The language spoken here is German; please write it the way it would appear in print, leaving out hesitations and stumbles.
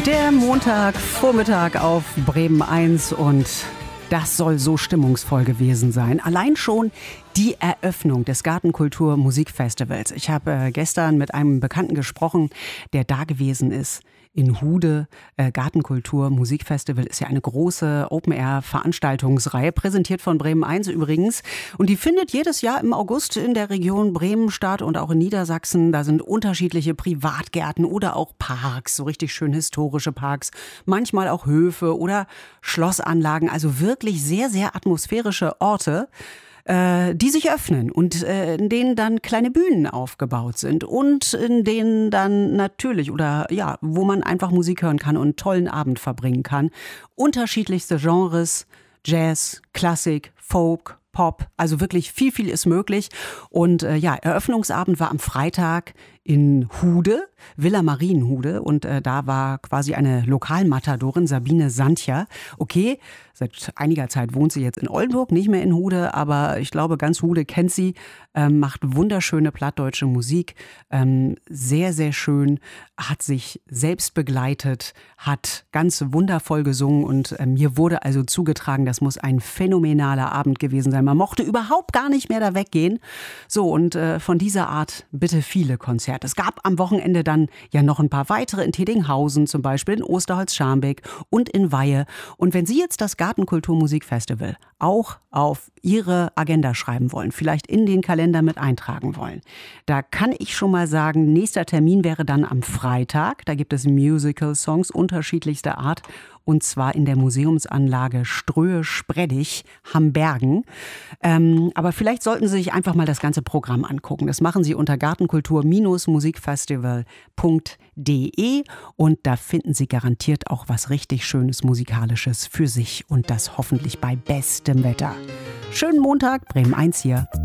Der Montagvormittag auf Bremen 1 und das soll so stimmungsvoll gewesen sein. Allein schon die Eröffnung des Gartenkultur Musikfestivals. Ich habe gestern mit einem Bekannten gesprochen, der da gewesen ist. In Hude. Gartenkultur Musikfestival ist ja eine große Open-Air-Veranstaltungsreihe, präsentiert von Bremen 1 übrigens. Und die findet jedes Jahr im August in der Region Bremen statt und auch in Niedersachsen. Da sind unterschiedliche Privatgärten oder auch Parks, so richtig schön historische Parks. Manchmal auch Höfe oder Schlossanlagen, also wirklich sehr, sehr atmosphärische Orte, die sich öffnen und in denen dann kleine Bühnen aufgebaut sind und in denen dann natürlich oder ja, wo man einfach Musik hören kann und einen tollen Abend verbringen kann. Unterschiedlichste Genres, Jazz, Klassik, Folk, Pop, also wirklich viel ist möglich. Und Eröffnungsabend war am Freitag in Hude, Villa Marienhude, und da war quasi eine Lokalmatadorin, Sabine Santja. Okay, seit einiger Zeit wohnt sie jetzt in Oldenburg, nicht mehr in Hude, aber ich glaube, ganz Hude kennt sie, macht wunderschöne plattdeutsche Musik, sehr, sehr schön, hat sich selbst begleitet, hat ganz wundervoll gesungen und mir wurde also zugetragen, das muss ein phänomenaler Abend gewesen sein. Man mochte überhaupt gar nicht mehr da weggehen. So, und von dieser Art bitte viele Konzerte. Es gab am Wochenende dann ja noch ein paar weitere in Teddinghausen, zum Beispiel in Osterholz-Scharmbeck und in Weihe. Und wenn Sie jetzt das Gartenkultur Musikfestival auch auf Ihre Agenda schreiben wollen, vielleicht in den Kalender mit eintragen wollen, da kann ich schon mal sagen, nächster Termin wäre dann am Freitag. Da gibt es Musical-Songs unterschiedlichster Art. Und zwar in der Museumsanlage Ströhe-Spredig, Hambergen. Aber vielleicht sollten Sie sich einfach mal das ganze Programm angucken. Das machen Sie unter gartenkultur-musikfestival.de und da finden Sie garantiert auch was richtig Schönes Musikalisches für sich und das hoffentlich bei bestem Wetter. Schönen Montag, Bremen 1 hier.